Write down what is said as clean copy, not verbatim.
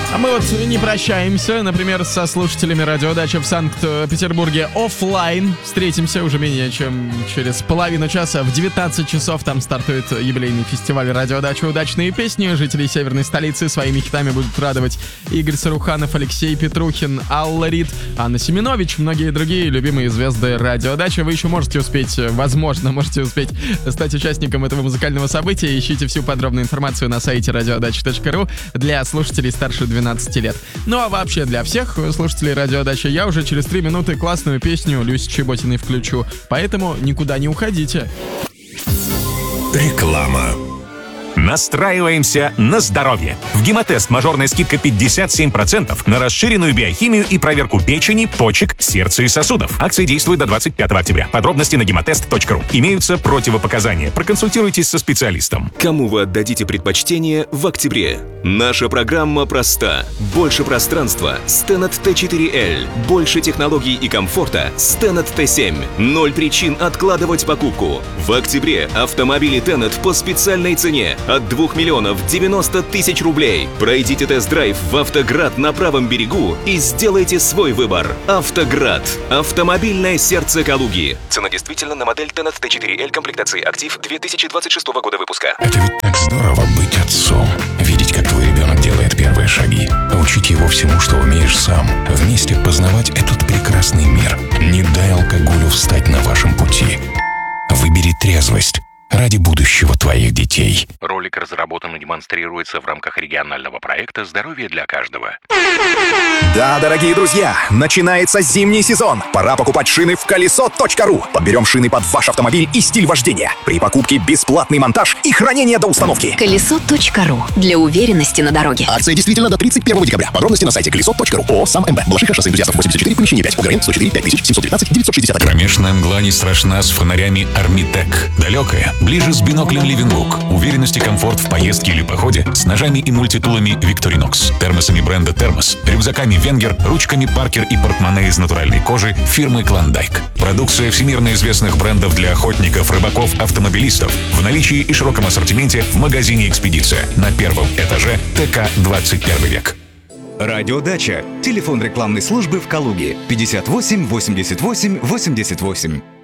А мы вот не прощаемся, например, со слушателями «Радиодачи» в Санкт-Петербурге оффлайн. Встретимся уже менее чем через половину часа. В 19 часов там стартует юбилейный фестиваль «Радиодачи. Удачные песни». Жителей северной столицы своими хитами будут радовать Игорь Саруханов, Алексей Петрухин, Алла Рид, Анна Семенович, многие другие любимые звезды «Радиодачи». Вы еще можете успеть, возможно, можете успеть стать участником этого музыкального события. Ищите всю подробную информацию на сайте radiodacha.ru для слушателей старше 12 лет. Ну а вообще для всех слушателей «Радиодачи» я уже через 3 минуты классную песню Люси Чеботиной включу. Поэтому никуда не уходите. Реклама. Настраиваемся на здоровье. В Гемотест мажорная скидка 57% на расширенную биохимию и проверку печени, почек, сердца и сосудов. Акция действует до 25 октября. Подробности на gematest.ru. Имеются противопоказания. Проконсультируйтесь со специалистом. Кому вы отдадите предпочтение в октябре? Наша программа проста. Больше пространства – Stenat T4L. Больше технологий и комфорта – Stenat T7. 0 причин откладывать покупку. В октябре автомобили Tenet по специальной цене от 2 миллионов 90 тысяч рублей. Пройдите тест-драйв в «Автоград» на правом берегу и сделайте свой выбор. «Автоград» – автомобильное сердце Калуги. Цена действительно на модель Tenet T4L комплектации «Актив» 2026 года выпуска. Это ведь так здорово быть отцом. Видеть, как твой ребенок делает первые шаги. Учить его всему, что умеешь сам. Вместе познавать этот прекрасный мир. Не дай алкоголю встать на вашем пути. Выбери трезвость ради будущего твоих детей. Ролик разработан и демонстрируется в рамках регионального проекта «Здоровье для каждого». Да, дорогие друзья, начинается зимний сезон. Пора покупать шины в колесо.ру. Подберем шины под ваш автомобиль и стиль вождения. При покупке бесплатный монтаж и хранение до установки. Колесо.ру. Для уверенности на дороге. Акция действительно до 31 декабря. Подробности на сайте колесо.ру. ООО «САМ МБ». Балашиха, шоссе энтузиастов, 84, помещение 5. УГРН 104 5719 961. Кромешная мгла не страшна с фонарями Армитек. Далекая, ближе с биноклем Living. Уверенность и комфорт в поездке или походе с ножами и мультитулами Victorinox, термосами бренда Термос, рюкзаками Венгер, ручками Паркер и портмоне из натуральной кожи фирмы Клондайк. Продукция всемирно известных брендов для охотников, рыбаков, автомобилистов в наличии и широком ассортименте в магазине «Экспедиция» на первом этаже ТК 21 век. Радиодача. Телефон рекламной службы в Калуге 58 88 88.